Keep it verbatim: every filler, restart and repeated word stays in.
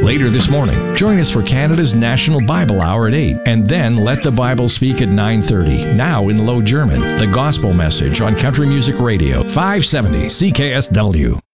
later this morning. Join us for Canada's National Bible Hour at eight, and then Let the Bible Speak at nine thirty. Now in Low German, the gospel message on Country Music Radio, five seventy C K S W.